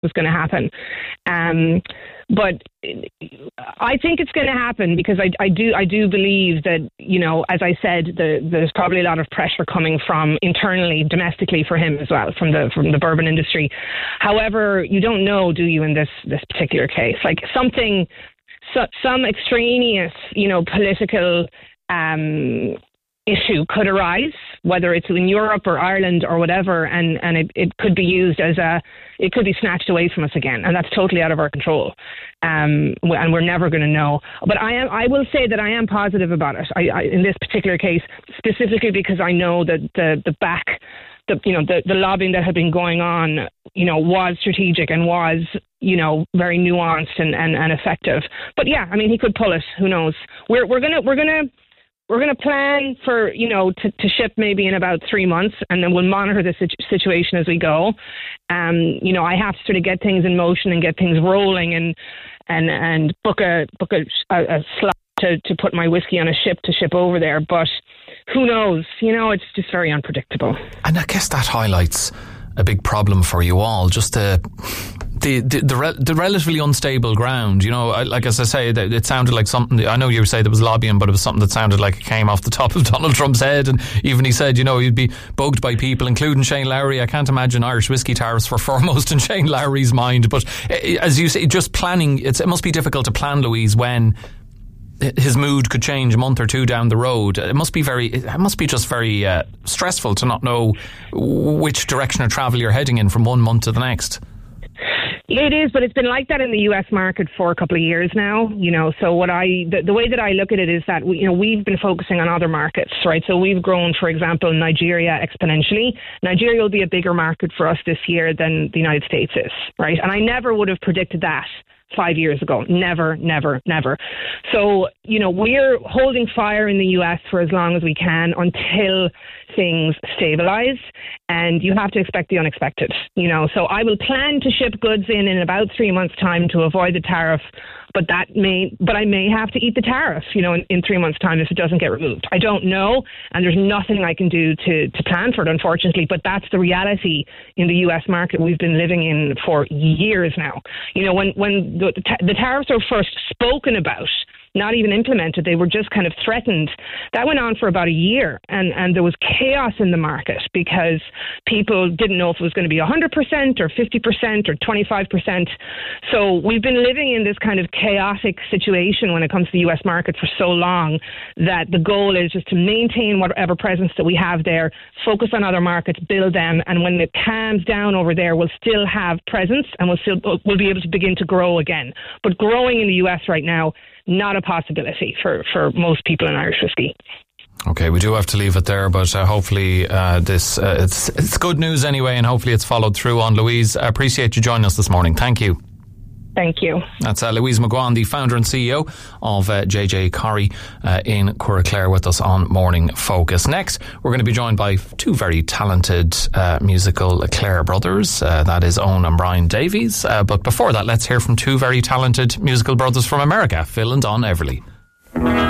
was going to happen. But I think it's going to happen because I do believe that, you know, as I said, there's probably a lot of pressure coming from internally, domestically for him as well, from the bourbon industry. However, you don't know, do you, in this particular case? Like some extraneous, you know, political issue could arise, whether it's in Europe or Ireland or whatever, and it could be used as it could be snatched away from us again, and that's totally out of our control, and we're never going to know. But I will say that I am positive about it. I in this particular case, specifically because I know that the lobbying that had been going on, you know, was strategic and was, you know, very nuanced and effective. But yeah, I mean, he could pull it. Who knows? We're gonna plan for, you know, to ship maybe in about 3 months, and then we'll monitor the situation as we go. You know, I have to sort of get things in motion and get things rolling and book a slot to put my whiskey on a ship to ship over there. But who knows? You know, it's just very unpredictable. And I guess that highlights a big problem for you all, just the relatively unstable ground. You know, like as I say, it sounded like something. I know you say there was lobbying, but it was something that sounded like it came off the top of Donald Trump's head. And even he said, you know, you'd be bugged by people, including Shane Lowry. I can't imagine Irish whiskey tariffs were foremost in Shane Lowry's mind. But as you say, just planning, it must be difficult to plan, Louise, when his mood could change a month or two down the road. It must be just very stressful to not know which direction of travel you're heading in from one month to the next. It is, but it's been like that in the US market for a couple of years now, you know. So the way that I look at it is that we've been focusing on other markets, right? So we've grown, for example, Nigeria exponentially. Nigeria will be a bigger market for us this year than the United States is, right? And I never would have predicted that 5 years ago. Never. So, you know, we're holding fire in the US for as long as we can until things stabilize, and you have to expect the unexpected, you know. So I will plan to ship goods in about 3 months' time to avoid the tariff, but I may have to eat the tariff, you know, in 3 months' time if it doesn't get removed. I don't know, and there's nothing I can do to plan for it, unfortunately, but that's the reality in the US market we've been living in for years now. You know, when the tariffs were first spoken about, not even implemented, they were just kind of threatened. That went on for about a year, and there was chaos in the market because people didn't know if it was going to be 100% or 50% or 25%. So we've been living in this kind of chaotic situation when it comes to the US market for so long that the goal is just to maintain whatever presence that we have there, focus on other markets, build them, and when it calms down over there, we'll still have presence and we'll be able to begin to grow again. But growing in the US right now, not a possibility for most people in Irish whiskey. Okay, we do have to leave it there, but hopefully it's good news anyway, and hopefully it's followed through on. Louise, I appreciate you joining us this morning. Thank you. Thank you. That's Louise McGuan, the founder and CEO of JJ Corrie in Curraclare, with us on Morning Focus. Next, we're going to be joined by two very talented musical Clare brothers. That is Owen and Brian Davies. But before that, let's hear from two very talented musical brothers from America, Phil and Don Everly.